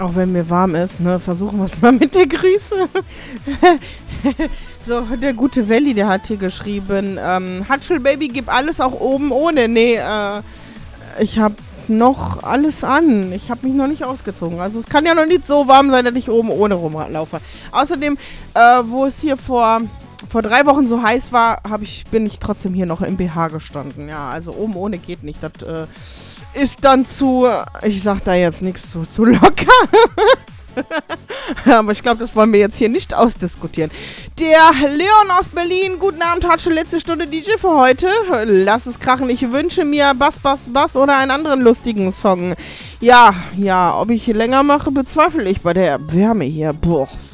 Auch wenn mir warm ist, ne, versuchen wir es mal mit der Grüße. So, der gute Welli, der hat hier geschrieben, Hatschel Baby, gib alles auch oben ohne. Nee, ich hab noch alles an. Ich habe mich noch nicht ausgezogen. Also es kann ja noch nicht so warm sein, dass ich oben ohne rumlaufe. Außerdem, wo es hier vor 3 Wochen so heiß war, bin ich trotzdem hier noch im BH gestanden. Ja, also oben ohne geht nicht. Das ist dann ich sag da jetzt nichts zu locker. Aber ich glaube, das wollen wir jetzt hier nicht ausdiskutieren. Der Leon aus Berlin, guten Abend, Hatsche, letzte Stunde DJ für heute. Lass es krachen, ich wünsche mir Bass, Bass, Bass oder einen anderen lustigen Song. Ja, ob ich hier länger mache, bezweifle ich bei der Wärme hier. Boah.